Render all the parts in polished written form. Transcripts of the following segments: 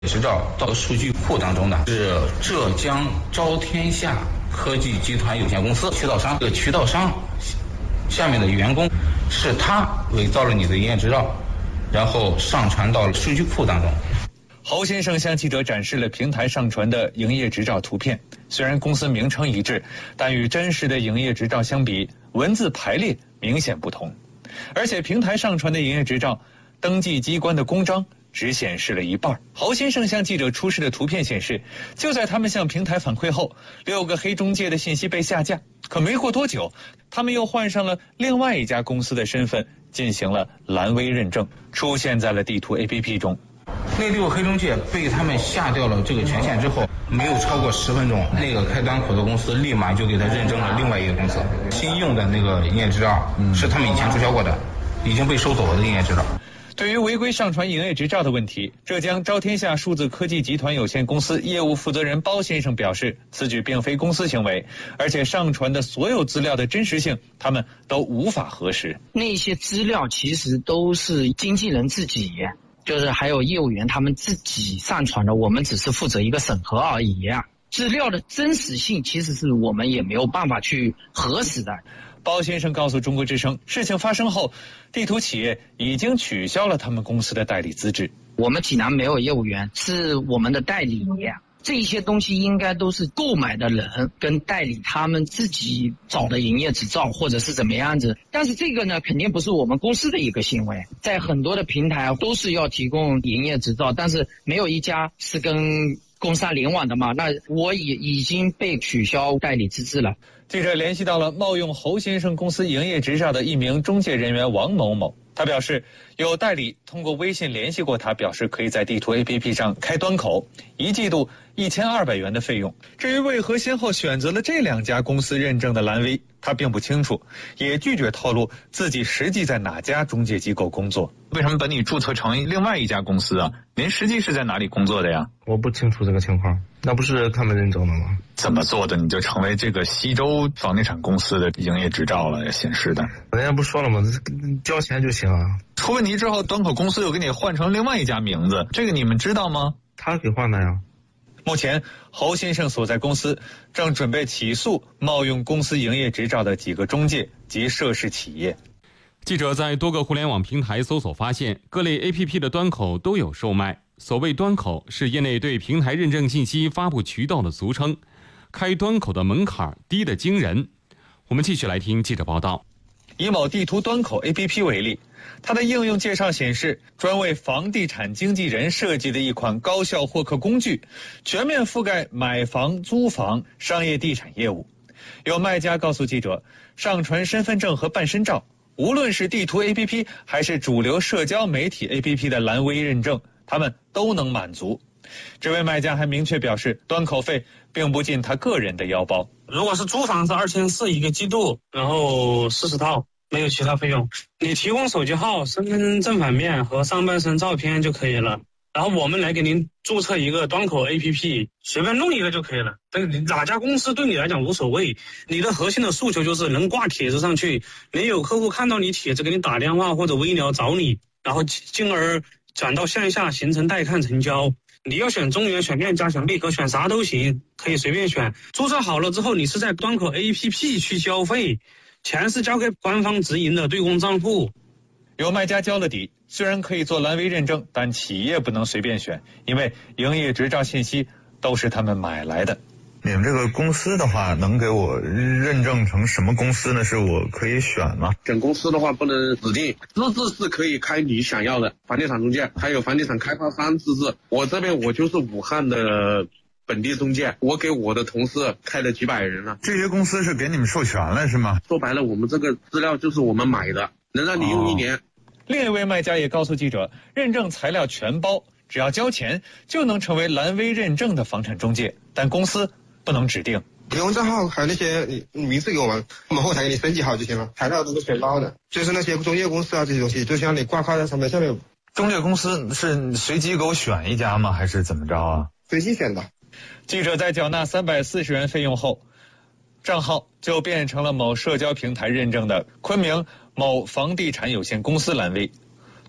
执照到数据库当中的是浙江招天下科技集团有限公司渠道商，这个渠道商下面的员工是他伪造了你的营业执照，然后上传到了数据库当中。 侯先生向记者展示了平台上传的营业执照图片，虽然公司名称一致，但与真实的营业执照相比，文字排列明显不同，而且平台上传的营业执照登记机关的公章只显示了一半。侯先生向记者出示的图片显示，就在他们向平台反馈后，6个黑中介的信息被下架，可没过多久，他们又换上了另外一家公司的身份，进行了蓝 V 认证，出现在了地图 APP 中。 那6个黑中介被他们下掉了这个权限之后，没有超过10分钟，那个开端口的公司立马就给他认证了另外一个公司新用的那个营业执照，是他们以前注销过的，已经被收走了的营业执照。 对于违规上传营业执照的问题，浙江招天下数字科技集团有限公司业务负责人包先生表示，此举并非公司行为，而且上传的所有资料的真实性他们都无法核实。 那些资料其实都是经纪人自己，就是还有业务员他们自己上传的，我们只是负责一个审核而已。资料的真实性其实是我们也没有办法去核实的。 包先生告诉中国之声，事情发生后，地图企业已经取消了他们公司的代理资质。 我们济南没有业务员，是我们的代理，这些东西应该都是购买的人跟代理他们自己找的营业执照或者是怎么样子。但是这个呢，肯定不是我们公司的一个行为，在很多的平台都是要提供营业执照，但是没有一家是跟工商联网的嘛，那我也已经被取消代理资质了。 记者联系到了冒用侯先生公司营业执照的一名中介人员王某某，他表示有代理通过微信联系过他，表示可以在地图 APP 上开端口，1季度1200元的费用。至于为何先后选择了这2家公司认证的蓝 V， 他并不清楚，也拒绝透露自己实际在哪家中介机构工作。为什么把你注册成另外一家公司啊？您实际是在哪里工作的呀？ 我不清楚这个情况，那不是他们认证的吗？ 怎么做的你就成为这个西周房地产公司的营业执照了显示的？ 人家不说了吗？交钱就行啊。 出问题之后，端口公司又给你换成另外一家名字，这个你们知道吗？ 他给换的呀。 目前侯先生所在公司正准备起诉冒用公司营业执照的几个中介及涉事企业。 记者在多个互联网平台搜索发现，各类 APP 的端口都有售卖。所谓端口是业内对平台认证信息发布渠道的俗称，开端口的门槛低得惊人。我们继续来听记者报道。 以某地图端口 APP 为例，它的应用介绍显示，专为房地产经纪人设计的一款高效获客工具，全面覆盖买房、租房、商业地产业务。有卖家告诉记者，上传身份证和办身照，无论是地图 APP 还是主流社交媒体 APP 的蓝 V 认证，他们都能满足。这位卖家还明确表示，端口费并不进他个人的腰包。 如果是租房是2400一个季度，然后40套，没有其他费用。你提供手机号、身份证正反面和上半身照片就可以了。然后我们来给您注册一个端口 APP， 随便弄一个就可以了。哪家公司对你来讲无所谓，你的核心的诉求就是能挂帖子上去，能有客户看到你帖子给你打电话或者微聊找你，然后进而转到线下形成带看成交。你要选中原、选面家、选贝壳，选啥都行，可以随便选。注册好了之后，你是在端口 APP 去消费，钱是交给官方直营的对公账户。 有卖家交了底，虽然可以做蓝 V 认证，但企业不能随便选，因为营业执照信息都是他们买来的。 你们这个公司的话，能给我认证成什么公司呢？是我可以选吗？ 选公司的话不能指定，资质是可以开你想要的房地产中介，还有房地产开发商资质。我这边我就是武汉的本地中介，我给我的同事开了几百人了。 这些公司是给你们授权了是吗？ 说白了，我们这个资料就是我们买的，能让你用1年。 另一位卖家也告诉记者，认证材料全包，只要交钱就能成为蓝 V 认证的房产中介，但公司不能指定。 用户账号还有那些名字给我们后台给你升级好就行了，材料都是全包的。就是那些中介公司啊这些东西，就像你挂靠在上面，下面中介公司是随机给我选一家吗？还是怎么着啊？ 随机选的。 记者在缴纳340元费用后，账号就变成了某社交平台认证的昆明某房地产有限公司蓝 V。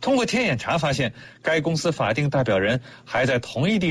通过天眼查发现，该公司法定代表人还在同一地